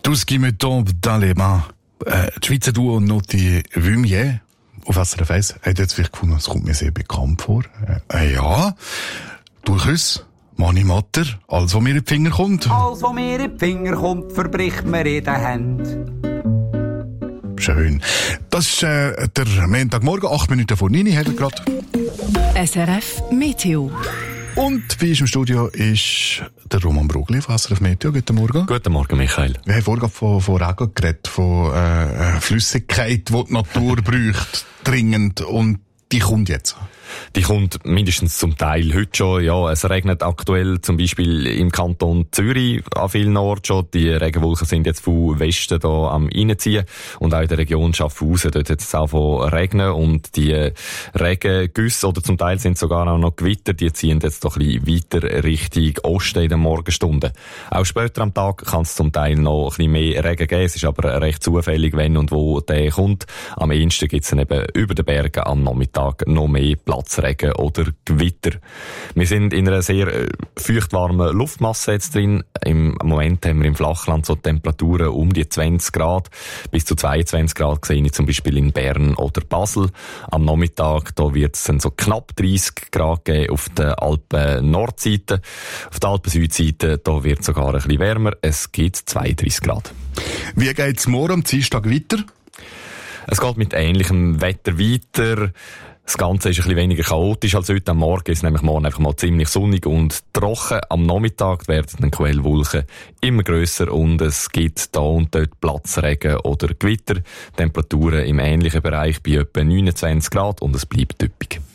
Tout ce qui me tombe dans les mains. Die Schweizer Duo Noti Vumier auf SRF 1 hat jetzt vielleicht gefunden, es kommt mir sehr bekannt vor. Ja, durchaus. Mani Matter, alles, was mir in die Finger kommt. Alles, was mir in die Finger kommt, verbricht mir in den Händen. Schön. Das ist der Montagmorgen, 8 Minuten vor 9 haben wir gerade. SRF Meteo. Und bei uns im Studio ist der Roman Brugli von SRF Meteo. Guten Morgen. Guten Morgen, Michael. Wir haben vorhin von Regen geredet, von Flüssigkeit, die die Natur braucht, dringend. Und die kommt jetzt. Die kommt mindestens zum Teil heute schon. Ja, es regnet aktuell zum Beispiel im Kanton Zürich an vielen Orten schon. Die Regenwolken sind jetzt von Westen da am Reinziehen. Und auch in der Region Schaffhausen, dort hat es auch von regnen. Und die Regengüsse, oder zum Teil sind sogar auch noch Gewitter, die ziehen jetzt doch ein bisschen weiter Richtung Osten in den Morgenstunden. Auch später am Tag kann es zum Teil noch ein bisschen mehr Regen geben. Es ist aber recht zufällig, wenn und wo der kommt. Am ehesten gibt es dann eben über den Bergen am Nachmittag noch mehr Platzregen oder Gewitter. Wir sind in einer sehr feuchtwarmen Luftmasse jetzt drin. Im Moment haben wir im Flachland so Temperaturen um die 20 Grad. Bis zu 22 Grad sehe ich zum Beispiel in Bern oder Basel. Am Nachmittag, da wird es dann so knapp 30 Grad geben auf der Alpen-Nordseite. Auf der Alpen-Südseite, da wird es sogar ein bisschen wärmer. Es gibt 32 Grad. Wie geht es morgen am Dienstag weiter? Es geht mit ähnlichem Wetter weiter. Das Ganze ist ein bisschen weniger chaotisch als heute. Am Morgen ist nämlich morgen einfach mal ziemlich sonnig und trocken. Am Nachmittag werden dann Quellwolken immer grösser und es gibt da und dort Platzregen oder Gewitter. Temperaturen im ähnlichen Bereich bei etwa 29 Grad und es bleibt üppig.